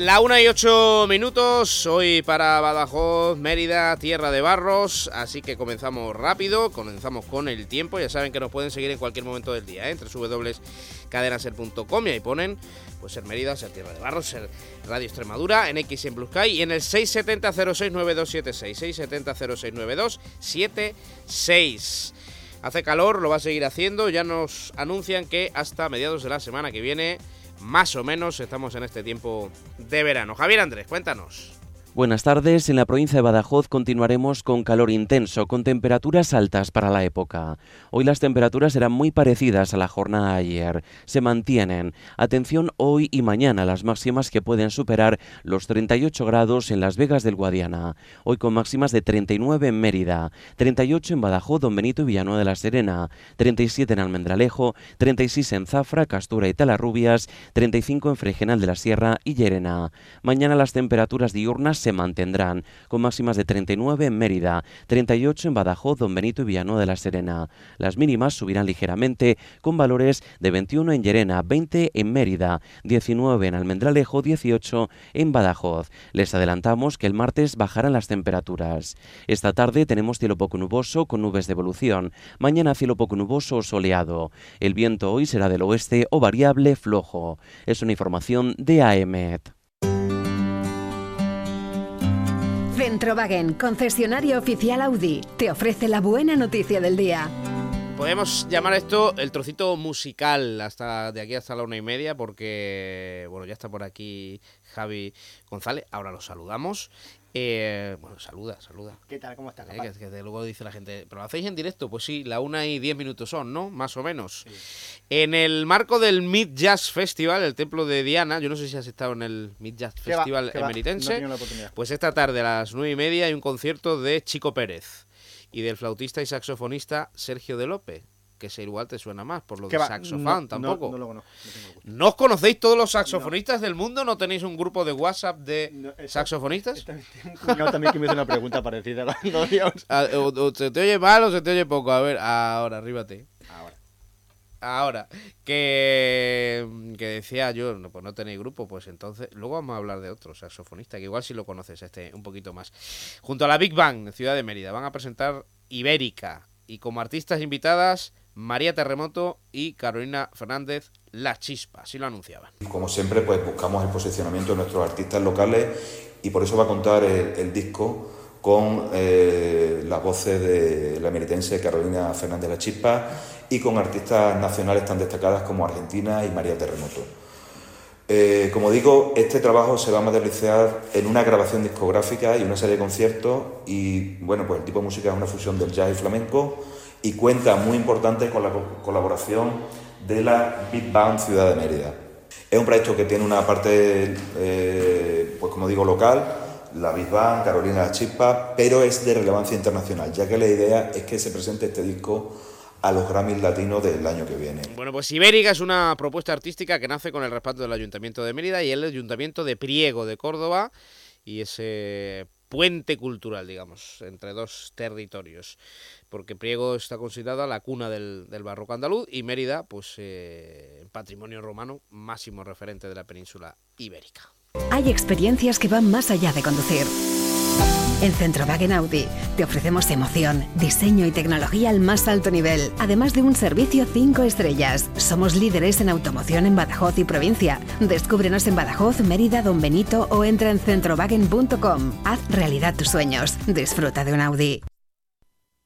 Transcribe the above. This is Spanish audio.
La 1:08, hoy para Badajoz, Mérida, tierra de barros, así que comenzamos rápido, comenzamos con el tiempo. Ya saben que nos pueden seguir en cualquier momento del día, entre www.cadenaser.com, y ahí ponen, pues Ser Mérida, Ser Tierra de Barros, Ser Radio Extremadura, en X y en Blue Sky, y en el 670-069276, 670-069276. Hace calor, lo va a seguir haciendo, ya nos anuncian que hasta mediados de la semana que viene, más o menos, estamos en este tiempo de verano. Javier Andrés, cuéntanos. Buenas tardes. En la provincia de Badajoz continuaremos con calor intenso, con temperaturas altas para la época. Hoy las temperaturas serán muy parecidas a la jornada de ayer. Se mantienen. Atención hoy y mañana, las máximas que pueden superar los 38 grados en Las Vegas del Guadiana. Hoy con máximas de 39 en Mérida, 38 en Badajoz, Don Benito y Villanueva de la Serena, 37 en Almendralejo, 36 en Zafra, Castura y Talarrubias, 35 en Fregenal de la Sierra y Llerena. Mañana las temperaturas diurnas se mantendrán, con máximas de 39 en Mérida, 38 en Badajoz, Don Benito y Villanueva de la Serena. Las mínimas subirán ligeramente, con valores de 21 en Llerena, 20 en Mérida, 19 en Almendralejo, 18 en Badajoz. Les adelantamos que el martes bajarán las temperaturas. Esta tarde tenemos cielo poco nuboso con nubes de evolución. Mañana cielo poco nuboso o soleado. El viento hoy será del oeste o variable flojo. Es una información de AEMET. Centrowagen, concesionario oficial Audi, te ofrece la buena noticia del día. Podemos llamar esto el trocito musical de aquí hasta la 1:30, porque bueno, ya está por aquí Javi González, ahora lo saludamos. Bueno, saluda. ¿Qué tal? ¿Cómo estás? Que luego dice la gente, ¿pero lo hacéis en directo? Pues sí, la 1:10 son, ¿no? Más o menos. Sí. En el marco del Mid Jazz Festival, el Templo de Diana, yo no sé si has estado en el Mid Jazz Festival emeritense, no pues esta tarde a las 9:30 hay un concierto de Chico Pérez y del flautista y saxofonista Sergio de López, que ese igual te suena más por lo de saxofón, tampoco. No lo conozco. ¿No os conocéis todos los saxofonistas del mundo? ¿No tenéis un grupo de WhatsApp de saxofonistas? Tengo también que me hizo una pregunta parecida. O se te oye mal o se te oye poco. A ver, ahora, arríbate. Ahora, que decía yo, pues no tenéis grupo, pues entonces, luego vamos a hablar de otro saxofonista, que igual si lo conoces, un poquito más. Junto a la Big Bang, Ciudad de Mérida, van a presentar Ibérica, y como artistas invitadas, María Terremoto y Carolina Fernández, La Chispa, así lo anunciaban. Como siempre, pues buscamos el posicionamiento de nuestros artistas locales, y por eso va a contar el disco con las voces de la emeritense Carolina Fernández La Chispa y con artistas nacionales tan destacadas como Argentina y María Terremoto. Como digo, este trabajo se va a materializar en una grabación discográfica y una serie de conciertos, y bueno, pues el tipo de música es una fusión del jazz y flamenco, y cuenta muy importante con la colaboración de la Big Band Ciudad de Mérida. Es un proyecto que tiene una parte, pues como digo, local, la Big Band, Carolina La Chispa, pero es de relevancia internacional, ya que la idea es que se presente este disco a los Grammys latinos del año que viene. Bueno, pues Ibérica es una propuesta artística que nace con el respaldo del Ayuntamiento de Mérida y el Ayuntamiento de Priego de Córdoba, y ese puente cultural, digamos, entre dos territorios, porque Priego está considerada la cuna del barroco andaluz y Mérida, pues patrimonio romano, máximo referente de la península ibérica. Hay experiencias que van más allá de conducir. En Centrowagen Audi te ofrecemos emoción, diseño y tecnología al más alto nivel, además de un servicio 5 estrellas. Somos líderes en automoción en Badajoz y provincia. Descúbrenos en Badajoz, Mérida, Don Benito o entra en centrowagen.com. Haz realidad tus sueños. Disfruta de un Audi.